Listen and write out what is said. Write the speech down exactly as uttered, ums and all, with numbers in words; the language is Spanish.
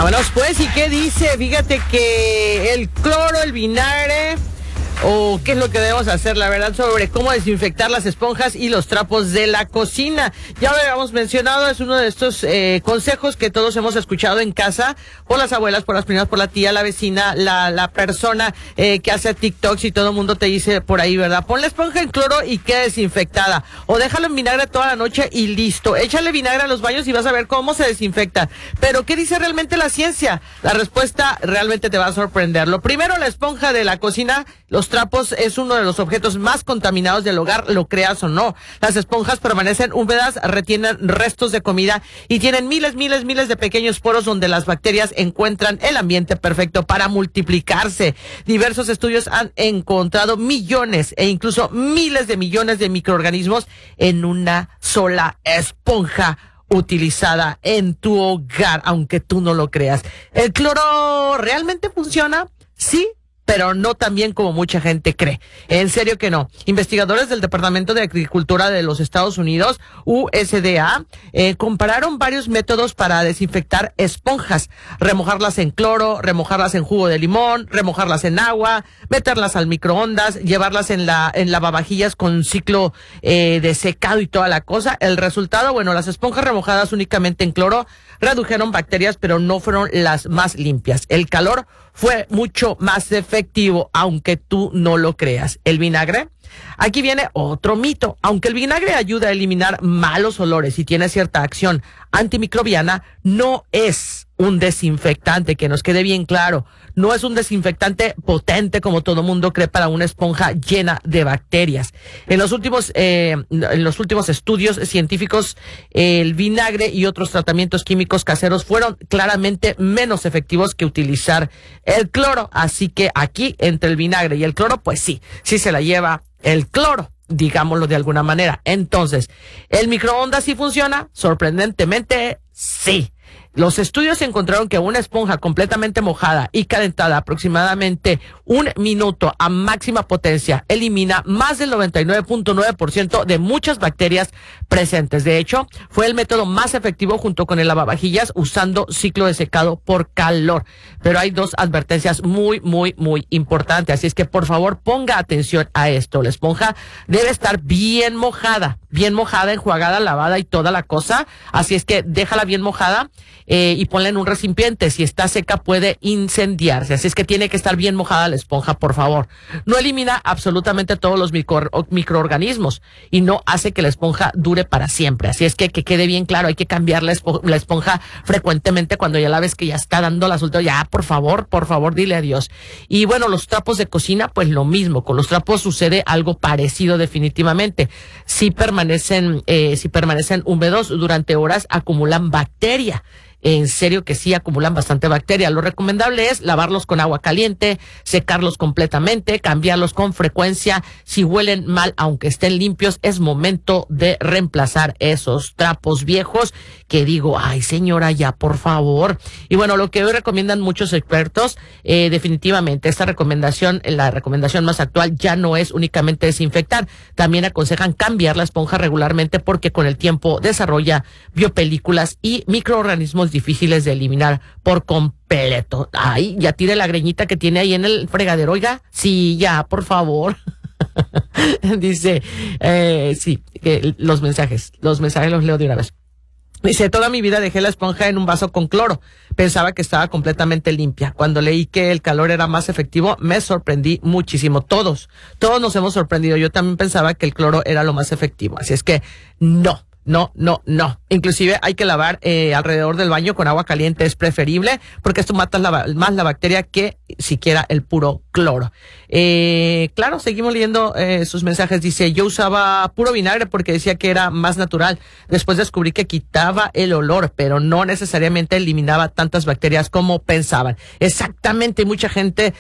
Vámonos pues, ¿y qué dice? Fíjate que el cloro, el vinagre, o qué es lo que debemos hacer, la verdad, sobre cómo desinfectar las esponjas y los trapos de la cocina. Ya lo habíamos mencionado, es uno de estos eh, consejos que todos hemos escuchado en casa, por las abuelas, por las primas, por la tía, la vecina, la, la persona eh, que hace TikToks, y todo el mundo te dice por ahí, ¿verdad? Pon la esponja en cloro y queda desinfectada, o déjalo en vinagre toda la noche y listo. Échale vinagre a los baños y vas a ver cómo se desinfecta. Pero ¿qué dice realmente la ciencia? La respuesta realmente te va a sorprender. Lo primero, la esponja de la cocina, los trapos, es uno de los objetos más contaminados del hogar, lo creas o no. Las esponjas permanecen húmedas, retienen restos de comida y tienen miles, miles, miles de pequeños poros donde las bacterias encuentran el ambiente perfecto para multiplicarse. Diversos estudios han encontrado millones e incluso miles de millones de microorganismos en una sola esponja utilizada en tu hogar, aunque tú no lo creas. ¿El cloro realmente funciona? Sí, pero no tan bien como mucha gente cree. En serio que no. Investigadores del Departamento de Agricultura de los Estados Unidos, U S D A, eh, compararon varios métodos para desinfectar esponjas. Remojarlas en cloro, remojarlas en jugo de limón, remojarlas en agua, meterlas al microondas, llevarlas en la en lavavajillas con ciclo eh, de secado y toda la cosa. El resultado, bueno, las esponjas remojadas únicamente en cloro redujeron bacterias, pero no fueron las más limpias. El calor fue mucho más efectivo, aunque tú no lo creas. ¿El vinagre? Aquí viene otro mito. Aunque el vinagre ayuda a eliminar malos olores y tiene cierta acción antimicrobiana, no es un desinfectante, que nos quede bien claro. No es un desinfectante potente como todo mundo cree para una esponja llena de bacterias. En los últimos, eh, en los últimos estudios científicos, eh, el vinagre y otros tratamientos químicos caseros fueron claramente menos efectivos que utilizar el cloro. Así que aquí, entre el vinagre y el cloro, pues sí, sí se la lleva el cloro, digámoslo de alguna manera. Entonces, ¿el microondas sí funciona? Sorprendentemente, sí. Los estudios encontraron que una esponja completamente mojada y calentada aproximadamente un minuto a máxima potencia elimina más del noventa y nueve punto nueve por ciento de muchas bacterias presentes. De hecho, fue el método más efectivo junto con el lavavajillas usando ciclo de secado por calor. Pero hay dos advertencias muy, muy, muy importantes. Así es que, por favor, ponga atención a esto. La esponja debe estar bien mojada, bien mojada, enjuagada, lavada y toda la cosa. Así es que déjala bien mojada. Eh, y ponla en un recipiente. Si está seca puede incendiarse, así es que tiene que estar bien mojada la esponja, por favor. No elimina absolutamente todos los micro, microorganismos y no hace que la esponja dure para siempre, así es que que quede bien claro, hay que cambiar la, espo, la esponja frecuentemente cuando ya la ves que ya está dando la suelta, ya por favor, por favor dile adiós. Y bueno, los trapos de cocina, pues lo mismo, con los trapos sucede algo parecido definitivamente. Si permanecen, eh, si permanecen húmedos durante horas acumulan bacteria. En serio que sí acumulan bastante bacteria. Lo recomendable es lavarlos con agua caliente, secarlos completamente, cambiarlos con frecuencia. Si huelen mal, aunque estén limpios, es momento de reemplazar esos trapos viejos que digo, ay señora, ya por favor. Y bueno, lo que hoy recomiendan muchos expertos, eh, definitivamente esta recomendación, la recomendación más actual ya no es únicamente desinfectar. También aconsejan cambiar la esponja regularmente porque con el tiempo desarrolla biopelículas y microorganismos difíciles de eliminar por completo. Ay, ya tire la greñita que tiene ahí en el fregadero, oiga. Sí, ya, por favor. Dice, eh, sí, que los mensajes, los mensajes los leo de una vez. Dice, toda mi vida dejé la esponja en un vaso con cloro. Pensaba que estaba completamente limpia. Cuando leí que el calor era más efectivo, me sorprendí muchísimo. Todos, todos nos hemos sorprendido. Yo también pensaba que el cloro era lo más efectivo. Así es que, no. No, no, no. Inclusive hay que lavar eh, alrededor del baño con agua caliente, es preferible, porque esto mata la, más la bacteria que siquiera el puro cloro. Eh, claro, seguimos leyendo eh, sus mensajes. Dice, yo usaba puro vinagre porque decía que era más natural. Después descubrí que quitaba el olor, pero no necesariamente eliminaba tantas bacterias como pensaban. Exactamente, mucha gente